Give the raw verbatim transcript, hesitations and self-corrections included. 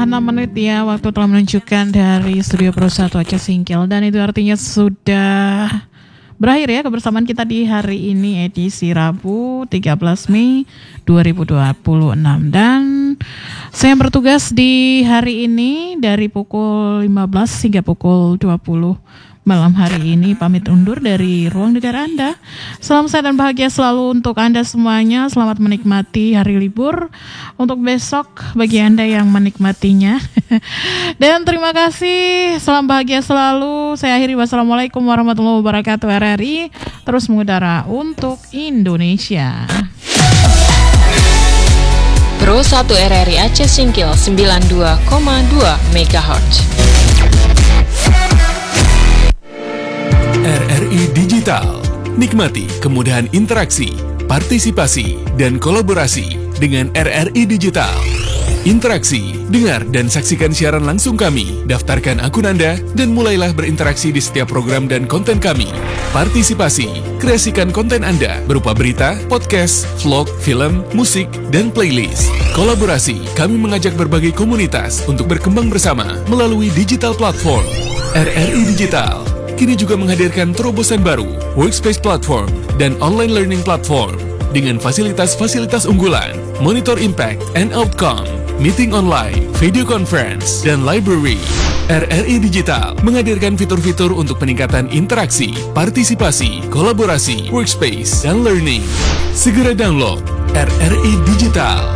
enam menit ya, waktu telah menunjukkan dari Studio Pro satu Aceh Singkil. Dan itu artinya sudah berakhir ya kebersamaan kita di hari ini, edisi Rabu tiga belas Mei dua ribu dua puluh enam. Dan saya bertugas di hari ini dari pukul lima belas hingga pukul dua puluh malam hari ini, pamit undur dari ruang negara Anda. Salam sehat dan bahagia selalu untuk Anda semuanya. Selamat menikmati hari libur untuk besok bagi Anda yang menikmatinya. Dan terima kasih, salam bahagia selalu. Saya akhiri, wassalamualaikum warahmatullahi wabarakatuh. R R I terus mengudara untuk Indonesia. Pro satu R R I Aceh Singkil sembilan puluh dua koma dua megahertz. R R I Digital. Nikmati kemudahan interaksi, partisipasi, dan kolaborasi dengan R R I Digital. Interaksi, dengar dan saksikan siaran langsung kami, daftarkan akun Anda, dan mulailah berinteraksi di setiap program dan konten kami. Partisipasi, kreasikan konten Anda berupa berita, podcast, vlog, film, musik, dan playlist. Kolaborasi, kami mengajak berbagai komunitas untuk berkembang bersama melalui digital platform. R R I Digital kini juga menghadirkan terobosan baru, workspace platform, dan online learning platform dengan fasilitas-fasilitas unggulan, monitor impact and outcome, meeting online, video conference, dan library. R R I Digital menghadirkan fitur-fitur untuk peningkatan interaksi, partisipasi, kolaborasi, workspace, dan learning. Segera download R R I Digital.